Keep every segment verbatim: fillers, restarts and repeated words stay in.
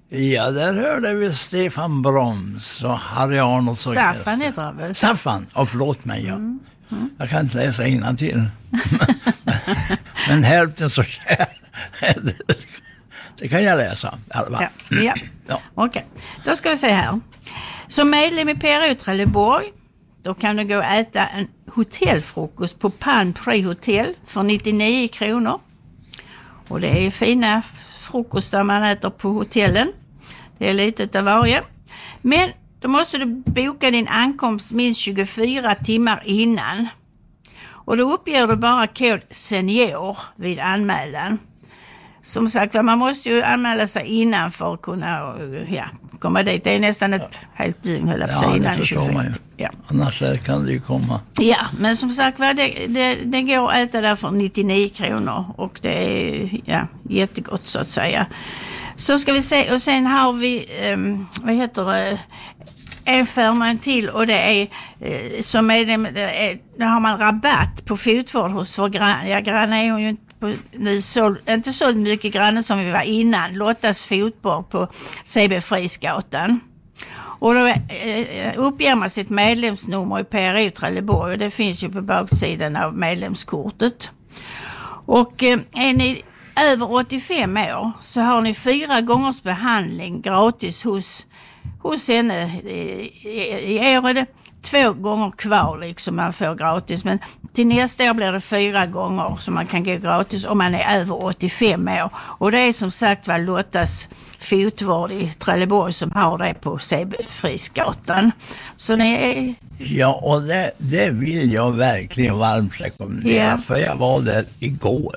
Ja, där hörde vi Stefan Broms och Harry Arnold. Staffan heter han väl? Staffan, oh, förlåt mig, ja. Mm. Mm. Jag kan inte läsa innantill. men, men hälften så kär. Det kan jag läsa. Ja, ja. ja. Okej. Okay. Då ska vi se här. Som medlem i P R O Trelleborg, då kan du gå och äta en hotellfrukost på Palm Tree Hotel för nittionio kronor. Och det är fina frukostar man äter på hotellen. Det är lite av varje. Men då måste du boka din ankomst minst tjugofyra timmar innan. Och då uppger du bara kod senior vid anmälan. Som sagt, man måste ju anmäla sig innan för att kunna ja, komma dit. Det är nästan ett ja. helt dygn höll jag på sig ja, innan tjugofyra. Ja. Annars kan det ju komma. Ja, men som sagt, det, det, det går att äta där för nittionio kronor. Och det är ja, jättegott så att säga. Så ska vi se, och sen har vi, um, vad heter det, en förmån till och det är, uh, som är det, det är, där har man rabatt på fotvård hos vår grann. Ja, grann är hon ju inte, på, nu så, inte så mycket grannar som vi var innan. Lottas fotboll på C B Frisgatan. Och då uh, uppger man sitt medlemsnummer i P R O Trelleborg och det finns ju på baksidan av medlemskortet. Och uh, är ni över åttiofem år så har ni fyra gångers behandling gratis hos, hos henne. I år är det två gånger kvar liksom man får gratis. Men till nästa år blir det fyra gånger som man kan gå gratis om man är över åttiofem år. Och det är som sagt vad Lottas fotvård i Trelleborg som har det på C B Frisgatan. Så ni är... Ja, och det, det vill jag verkligen varmt rekommendera. Yeah. För jag var där igår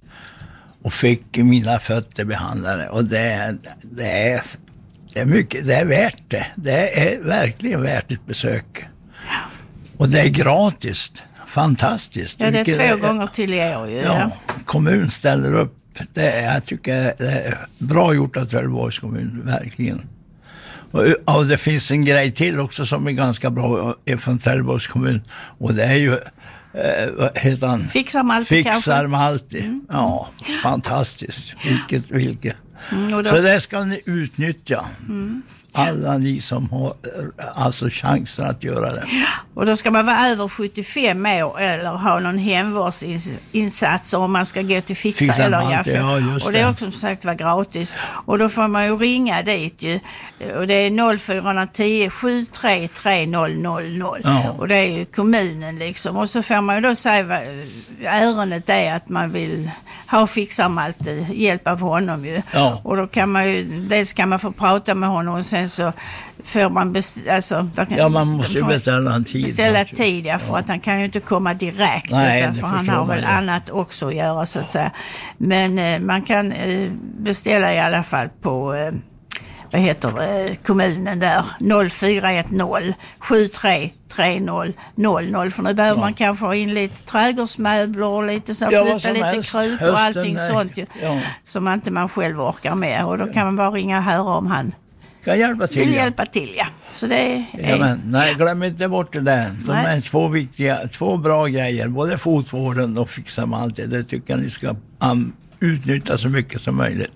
och fick mina fötter behandlade och det, det, är, det är mycket, det är värt det. Det är verkligen värt ett besök. Ja. Och det är gratis. Fantastiskt. Ja, det är två är, gånger till i år. Ja, ja, kommun ställer upp. Det är, jag tycker det är bra gjort av Trelleborgs kommun, verkligen. Och, och det finns en grej till också som är ganska bra från Trelleborgs kommun och det är ju heter han? Fixar Malte. Fixar Malte. Mm. Ja, fantastiskt. Vilket, vilket. Mm, så det ska ni utnyttja. Mm. Alla ni som har alltså chansen att göra det. Och då ska man vara över sjuttiofem år eller ha någon hemvårdsinsats om man ska gå till Fixa, Fixa eller Malte, ja, just och det är också som sagt var gratis. Och då får man ju ringa dit ju. Och det är noll fyra tio sju tre tre noll noll noll. Ja. Och det är ju kommunen liksom. Och så får man ju då säga vad ärendet är att man vill ha Fixa Malte, hjälp av honom ju. Ja. Och då kan man ju, dels kan man få prata med honom och sen så får man best, alltså, kan, ja, man måste ju beställa en tid. Beställa tid, ja, för ja. att han kan ju inte komma direkt. Nej, utan för han har väl det. annat också att göra så att säga. Men eh, man kan eh, beställa i alla fall på eh, vad heter det, kommunen där noll fyra ett noll sju tre tre noll noll noll för nu behöver ja. man kanske ha in lite trädgårdsmöbler och lite så ja, flytta lite helst. kruk och Hösten, allting nej. sånt ju, ja. som inte man själv orkar med och då kan man bara ringa och höra om han kan hjälpa till. Vill ja. hjälpa till, ja. Så det är... Ja, men, nej, glöm inte bort det där. De är två viktiga, två bra grejer. Både fotvården och Fixa Malte. Det tycker jag ni ska um, utnyttja så mycket som möjligt.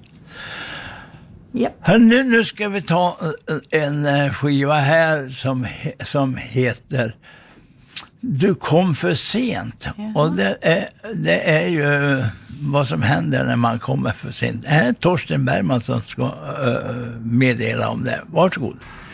Yep. Hörrni, nu ska vi ta en skiva här som, som heter Du kom för sent. Jaha. Och det är, det är ju vad som händer när man kommer för sent. Det är Torsten Bergman som ska uh, meddela om det. Varsågod.